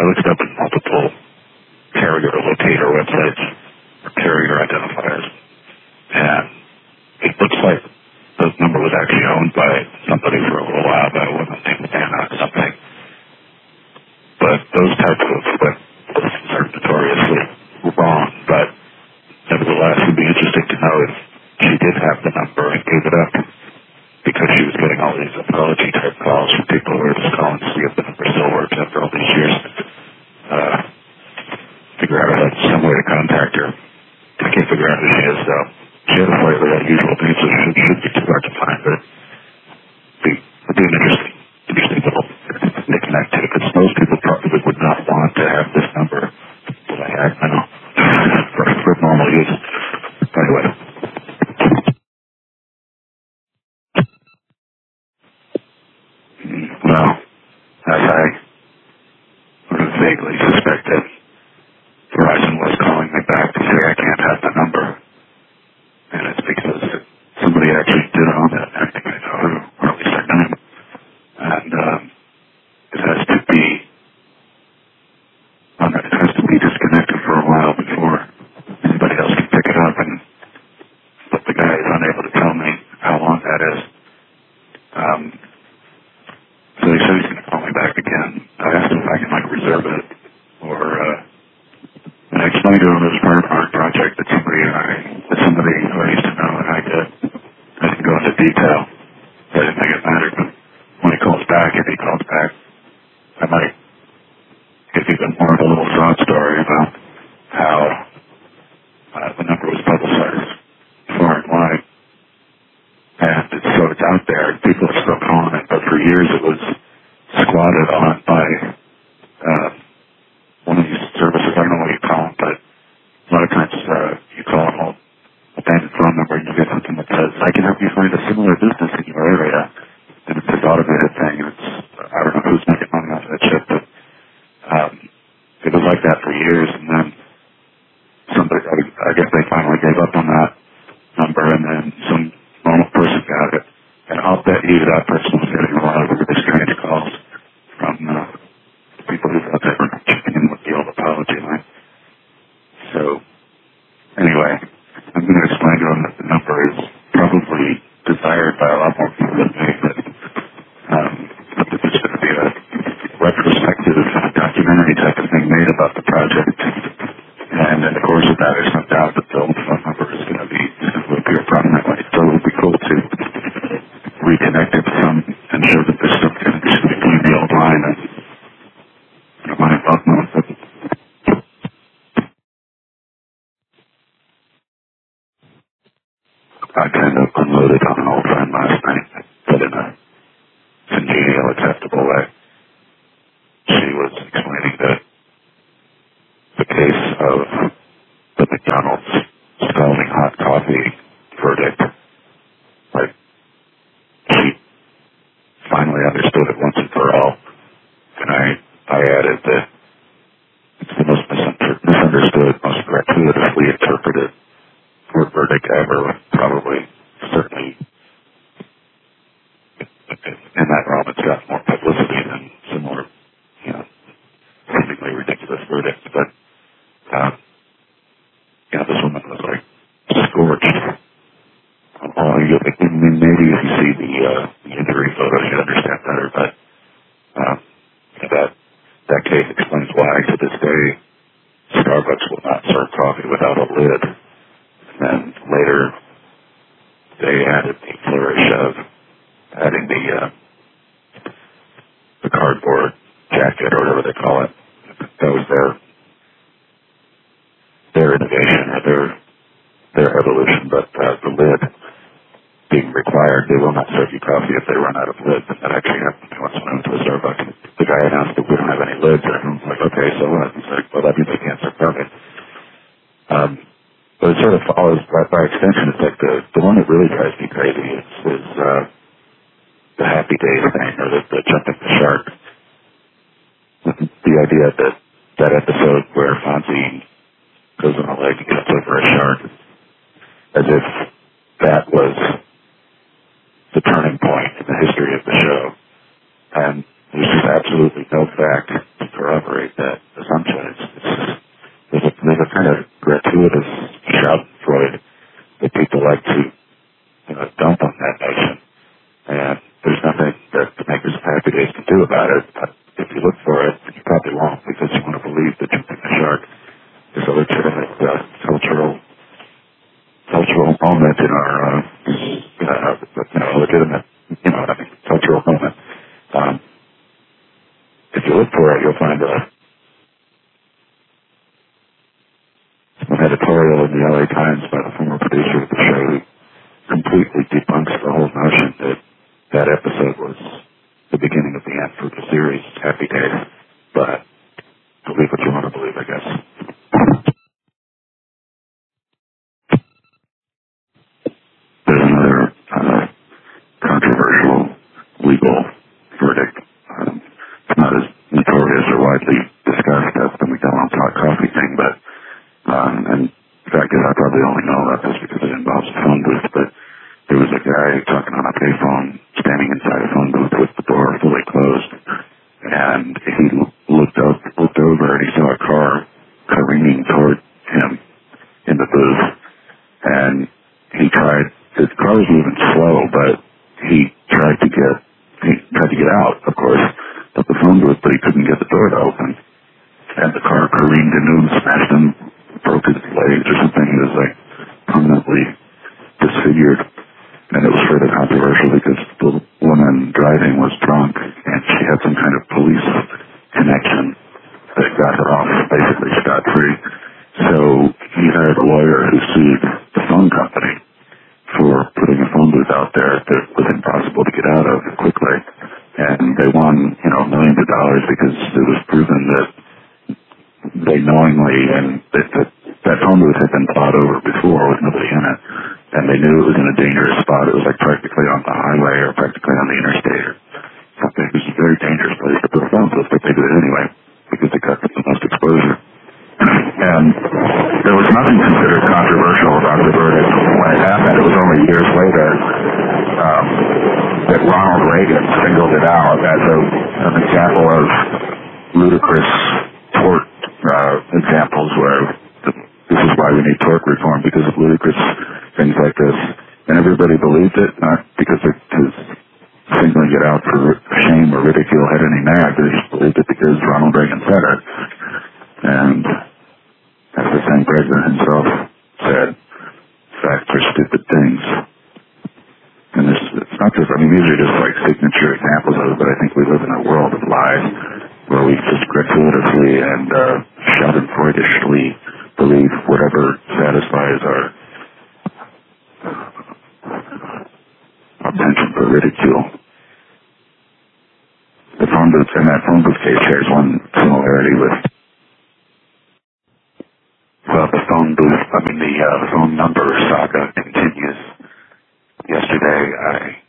looked it up in multiple carrier locator websites or carrier identifiers, and it looks like the number was actually owned by somebody for a little while, but it wasn't named Anna or something. But those types of lists are notoriously wrong, but nevertheless, it would be interesting to know if she did have the number and gave it up because she was getting all these apology-type calls from people who were just calling to see if the number still works after all these years. Figure out some way to contact her. I can't figure out who she is, though. She had a slightly unusual name, so it shouldn't be too hard to find, but it'd be an interesting little knick-knack to it, because most people probably would not want to have this number that I have now for normal use. Anyway. Well, as I vaguely suspected, Verizon was calling me back to say I can't have the number. And it's because somebody actually did own it. I think I know who, or at least their name. And it has to be disconnected for a while before anybody else can pick it up. But the guy is unable to tell me how long that is. So he said he's going to call me back again. I asked him if I can reserve it, or and I explained to him it was part of our project that somebody who I used to know, and I didn't go into detail. I didn't think it mattered, but when he calls back, if he calls back, I might give even more of a little sob story about how the number was publicized far and wide. And so it's out there. People are still calling it, but for years it was squatted on by one of these services. I don't know what you call them, but a lot of times you call an old abandoned phone number and you get something that says, I can help you find a similar business in your area. And it's this automated thing. And I don't know who's making money off that shit, but it was like that for years. And then I guess they finally gave up on that number, and then some normal person got it. And I'll bet you that person was getting a lot of really strange calls from people who thought they were checking in with the old apology line. So, anyway, I'm going to explain to him that the number is probably desired by a lot more people than me, but there's going to be a retrospective documentary type of thing made about the project. And in the course of that, there's no doubt that the old phone number is going to appear prominently. So it would be cool to reconnect it and show that there's some connection between the old line and my involvement with it. I kind of unloaded on an old friend last night, but in a congenial, acceptable way. She was explaining that the case of the McDonald's scalding hot coffee verdict, she finally understood it once and for all. And I added that it's the most misunderstood, most gratuitously interpreted verdict ever, probably, certainly, in that realm, it's got more publicity than similar, seemingly ridiculous verdicts. But, this woman was scorched. Maybe if you see the injury photo, you'd understand better, but that case explains why, to this day, Starbucks will not serve coffee without a lid. And later, they added the flourish of adding the cardboard jacket, or whatever they call it. That was their innovation, or their evolution, but the lid being required, they will not serve you coffee if they run out of lids. And that actually happened once when I went to a Starbucks. The guy announced that we don't have any lids, and everyone's like, okay, so what? He's like, well, that means they can't serve coffee. But it sort of follows, by extension, it's like the one that really drives me crazy is the Happy Days thing, or the jumping the shark. The idea that episode where Fonzie goes on a leg and gets over a shark, as if that was the turning point in the history of the show. And there's just absolutely no fact to corroborate that. you'll find an editorial in the LA Times by the former producer of the show who completely debunks the whole notion that that episode was the beginning of the end for the series, Happy Days. But believe what you want to believe, I guess. There's another controversial legal verdict. It's not as notorious or widely discussed as the McDonald's hot coffee thing, but and in fact, I probably only know about this because it involves a phone booth, but there was a guy talking on a payphone, standing inside a phone booth with the door fully closed, and he looked over and he saw a car careening toward him in the booth, and the car was moving slow, but he tried to get out, of course, of the phone booth, but he couldn't get the door to open, and the car careened into him, smashed him, broke his legs or something. He was like permanently disfigured, and it was further controversial because the woman driving was drunk and she had some kind of police connection that got her off basically scot-free. So he hired a lawyer who sued the phone company for putting a phone booth out there that was impossible to get out of quickly, and they won millions of dollars because it was proven that they knowingly, and that phone booth had been plowed over before with nobody in it, and they knew it was in a dangerous spot. It was like practically on the highway or practically on the interstate or something. It was a very dangerous place to put a phone booth, but they did it anyway because they got the most exposure. And there was nothing considered controversial about the verdict when it happened. It was only years later that Ronald Reagan singled it out as an example of ludicrous tort examples where this is why we need tort reform, because of ludicrous things like this. And everybody believed it, not because his singling it out for shame or ridicule had any merit, they just believed it because Ronald Reagan said it. And as the same president himself said, facts are stupid things. And it's not just, these are just like signature examples of it, but I think we live in a world of lies where we just gratuitously and schadenfreudishly believe whatever satisfies our penchant for ridicule. The phone booth, and that phone booth case shares one similarity with the phone booth. The phone number saga continues. Yesterday, I